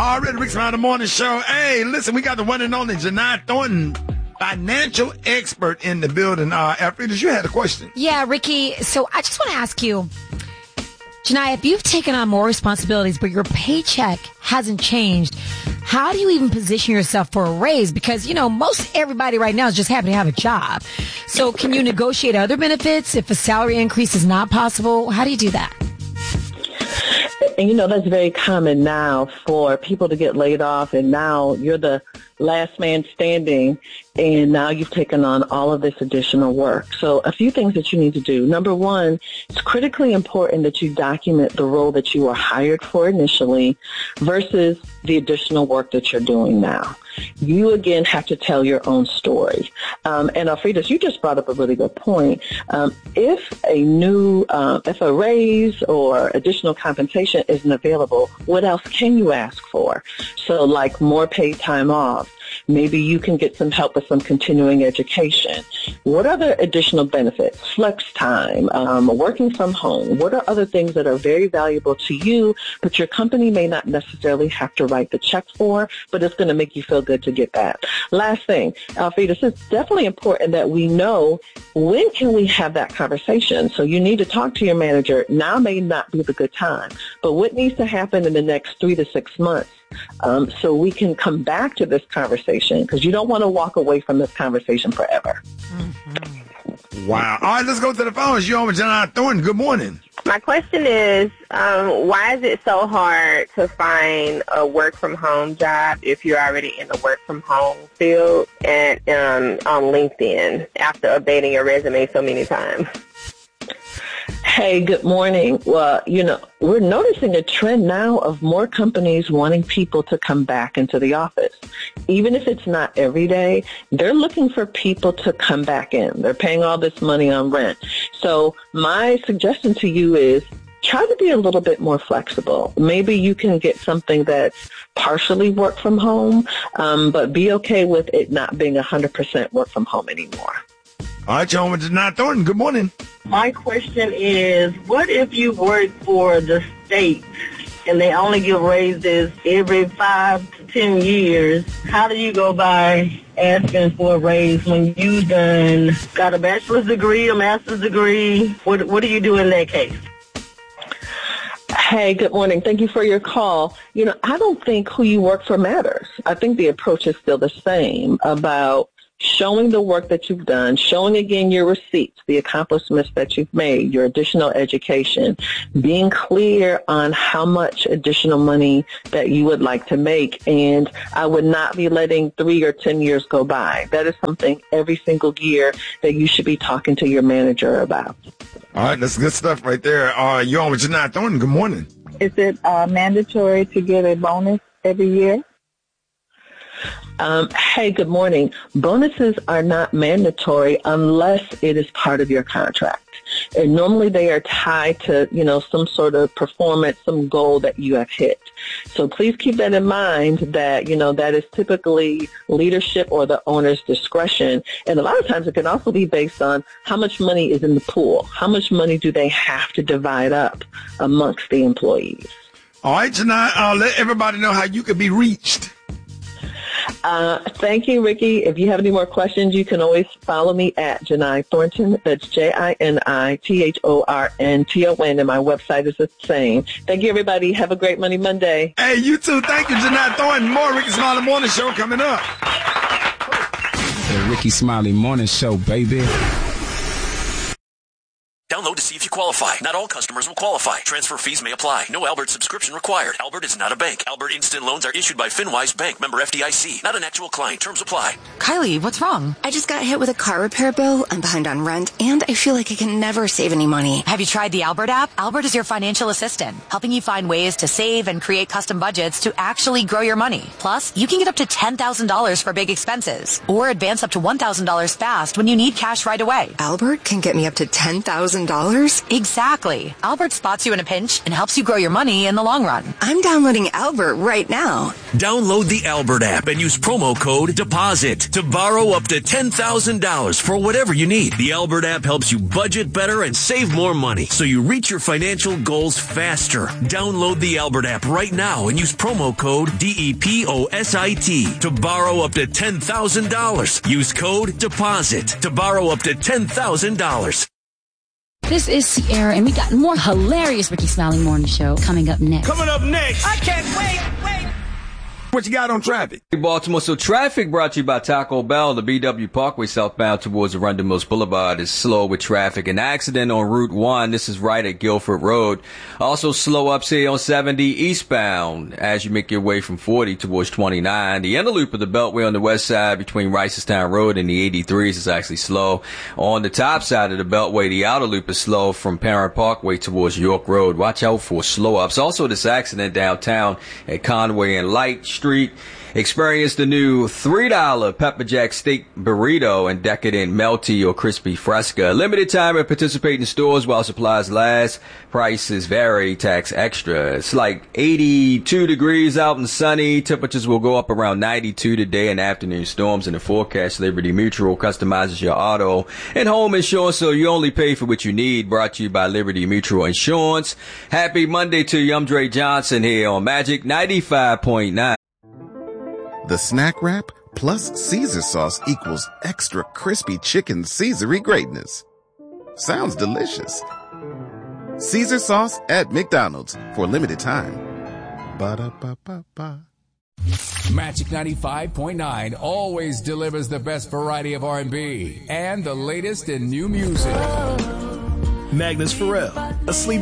Already, Rick's Around the Morning Show. Hey, listen, we got the one and only Janai Thornton, financial expert in the building. Alfredas, you had a question. Yeah, Ricky. So I just want to ask you, Janai, if you've taken on more responsibilities, but your paycheck hasn't changed, how do you even position yourself for a raise? Because, most everybody right now is just happy to have a job. So can you negotiate other benefits if a salary increase is not possible? How do you do that? And, that's very common now for people to get laid off, and now you're the last man standing, and now you've taken on all of this additional work. So a few things that you need to do. Number one, it's critically important that you document the role that you were hired for initially versus the additional work that you're doing now. You, again, have to tell your own story. And Alfredas, you just brought up a really good point. If a raise or additional compensation isn't available, what else can you ask for? So like more paid time off. Maybe you can get some help with some continuing education. What other additional benefits? Flex time, working from home. What are other things that are very valuable to you, but your company may not necessarily have to write the check for, but it's going to make you feel good to get that. Last thing, Alfredas, it's definitely important that we know when can we have that conversation. So you need to talk to your manager. Now may not be the good time, but what needs to happen in the next 3 to 6 months? So we can come back to this conversation, because you don't want to walk away from this conversation forever. Mm-hmm. Wow. All right, let's go to the phones. You're on with Janai Thornton. Good morning. My question is, why is it so hard to find a work-from-home job if you're already in the work-from-home field and on LinkedIn after updating your resume so many times? Hey, good morning. Well, we're noticing a trend now of more companies wanting people to come back into the office. Even if it's not every day, they're looking for people to come back in. They're paying all this money on rent. So my suggestion to you is try to be a little bit more flexible. Maybe you can get something that's partially work from home, but be okay with it not being 100% work from home anymore. All right, you're on with Janai Thornton. Good morning. My question is, what if you work for the state and they only give raises every 5 to 10 years? How do you go by asking for a raise when you done got a bachelor's degree, a master's degree? What do you do in that case? Hey, good morning. Thank you for your call. I don't think who you work for matters. I think the approach is still the same about showing the work that you've done, showing again your receipts, the accomplishments that you've made, your additional education, being clear on how much additional money that you would like to make. And I would not be letting 3 or 10 years go by. That is something every single year that you should be talking to your manager about. All right, that's good stuff right there. You're on with Janai Thornton. Good morning. Is it mandatory to get a bonus every year? Hey, good morning. Bonuses are not mandatory unless it is part of your contract. And normally they are tied to, some sort of performance, some goal that you have hit. So please keep that in mind that, that is typically leadership or the owner's discretion. And a lot of times it can also be based on how much money is in the pool. How much money do they have to divide up amongst the employees? All right, Janai, let everybody know how you can be reached. Thank you, Ricky. If you have any more questions, you can always follow me at Janai Thornton. That's JINITHORNTON, and my website is the same. Thank you, everybody. Have a great Monday. Hey, you too. Thank you, Janai Thornton. More Ricky Smiley Morning Show coming up. The Ricky Smiley Morning Show, baby. Download to see if you qualify. Not all customers will qualify. Transfer fees may apply. No Albert subscription required. Albert is not a bank. Albert Instant Loans are issued by FinWise Bank, member FDIC. Not an actual client. Terms apply. Kylie, what's wrong? I just got hit with a car repair bill. I'm behind on rent, and I feel like I can never save any money. Have you tried the Albert app? Albert is your financial assistant, helping you find ways to save and create custom budgets to actually grow your money. Plus, you can get up to $10,000 for big expenses, or advance up to $1,000 fast when you need cash right away. Albert can get me up to $10,000? $10? Exactly. Albert spots you in a pinch and helps you grow your money in the long run. I'm downloading Albert right now. Download the Albert app and use promo code DEPOSIT to borrow up to $10,000 for whatever you need. The Albert app helps you budget better and save more money so you reach your financial goals faster. Download the Albert app right now and use promo code DEPOSIT to borrow up to $10,000. Use code DEPOSIT to borrow up to $10,000. This is Sierra, and we got more hilarious Ricky Smiley Morning Show coming up next. Coming up next. I can't wait. What you got on traffic? Baltimore. So traffic brought to you by Taco Bell. The BW Parkway southbound towards Arundel Mills Boulevard is slow with traffic. An accident on Route 1. This is right at Guilford Road. Also slow ups here on 70 eastbound as you make your way from 40 towards 29. The inner loop of the Beltway on the west side between Ricestown Road and the 83s is actually slow. On the top side of the Beltway, the outer loop is slow from Parent Parkway towards York Road. Watch out for slow ups. Also this accident downtown at Conway and Light Street. Experience the new $3 Pepper Jack steak burrito and decadent melty or crispy fresca. Limited time at participating stores while supplies last. Prices vary, tax extra. It's like 82 degrees out and sunny. Temperatures will go up around 92 today and afternoon storms in the forecast. Liberty Mutual customizes your auto and home insurance so you only pay for what you need. Brought to you by Liberty Mutual Insurance. Happy Monday to you. I'm Dre Johnson here on Magic 95.9. The Snack Wrap plus Caesar sauce equals extra crispy chicken Caesar-y greatness. Sounds delicious. Caesar sauce at McDonald's for a limited time. Ba-da-ba-ba-ba. Magic 95.9 always delivers the best variety of R&B and the latest in new music. Magnus Pharrell, Asleep